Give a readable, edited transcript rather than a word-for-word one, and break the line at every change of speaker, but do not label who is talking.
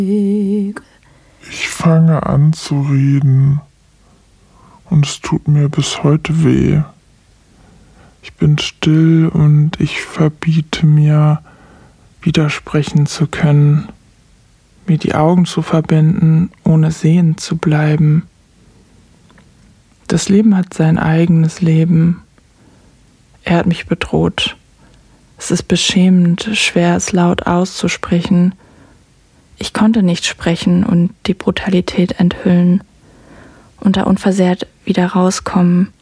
Ich fange an zu reden und es tut mir bis heute weh. Ich bin still und ich verbiete mir, widersprechen zu können, mir die Augen zu verbinden, ohne sehend zu bleiben. Das Leben hat sein eigenes Leben. Er hat mich bedroht. Es ist beschämend, schwer es laut auszusprechen. Ich konnte nicht sprechen und die Brutalität enthüllen und da unversehrt wieder rauskommen.